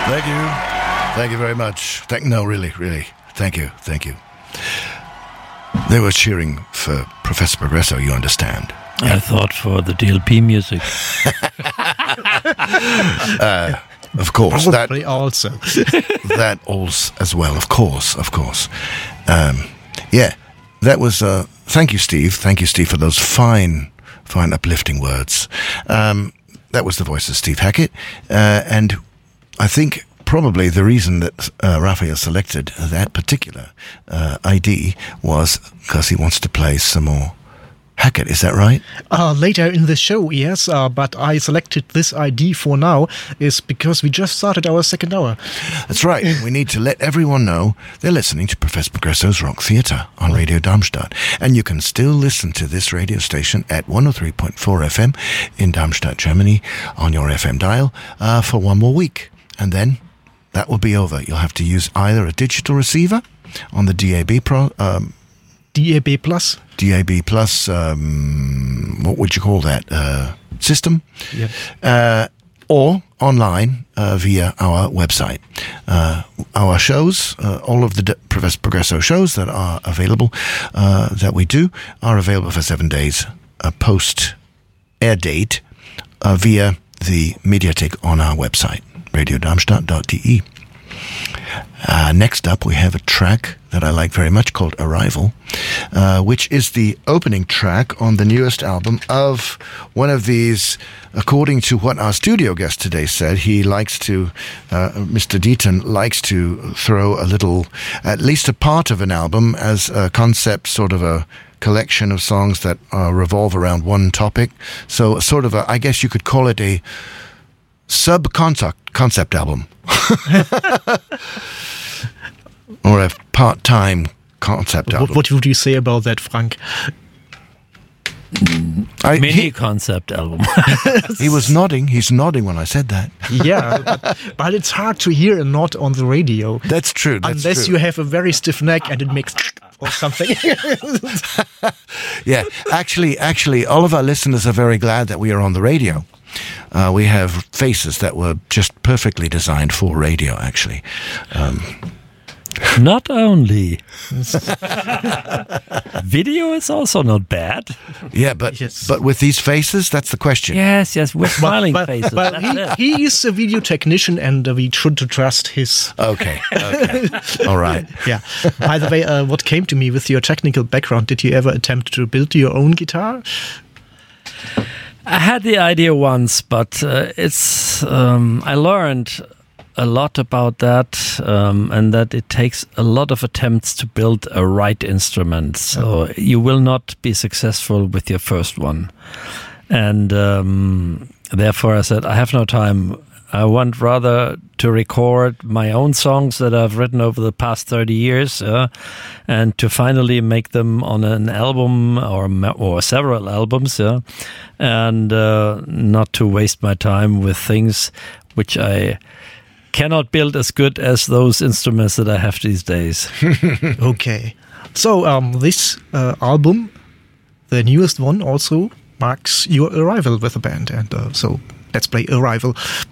Thank you. Thank you very much. No, really. Thank you. They were cheering for Professor Progresso, you understand. I thought for the DLP music. Of course. Probably also. That also as well, of course. That was... thank you, Steve. Thank you, Steve, for those fine uplifting words. That was the voice of Steve Hackett. And I think probably the reason that Raphael selected that particular ID was because he wants to play some more Hackett, is that right? Later in the show, yes, but I selected this ID for now is because we just started our second hour. That's right. We need to let everyone know they're listening to Professor Progresso's Rock Theatre on Radio Darmstadt. And you can still listen to this radio station at 103.4 FM in Darmstadt, Germany on your FM dial for one more week. And then that will be over. You'll have to use either a digital receiver on the DAB DAB Plus. DAB Plus, what would you call that? System? Yeah. Or online via our website. Our shows, all of the Professor Progresso shows that are available, that we do, are available for 7 days post-air date via the Mediathek on our website, radiodarmstadt.de. Next up, we have a track that I like very much called Arrival, which is the opening track on the newest album of one of these, according to what our studio guest today said, he likes to, Mr. Deaton likes to throw a little, at least a part of an album as a concept, sort of a collection of songs that revolve around one topic. So sort of I guess you could call it a concept album. Or a part-time concept album. What would you say about that, Frank? Concept album. He was nodding. He's nodding when I said that. Yeah, but it's hard to hear a nod on the radio. That's true. Unless you have a very stiff neck and it makes or something. Yeah, actually, all of our listeners are very glad that we are on the radio. We have faces that were just perfectly designed for radio, actually. Not only. Video is also not bad. Yeah, but with these faces, that's the question. Yes, we're smiling faces. But he is a video technician, and we should trust his... Okay. All right. Yeah. By the way, what came to me with your technical background, did you ever attempt to build your own guitar? I had the idea once, but I learned a lot about that, and that it takes a lot of attempts to build a right instrument. So you will not be successful with your first one. And therefore I said, I have no time. I want rather to record my own songs that I've written over the past 30 years and to finally make them on an album or several albums, and not to waste my time with things which I cannot build as good as those instruments that I have these days. Okay. So this album, the newest one, also marks your arrival with the band. And so let's play Arrival.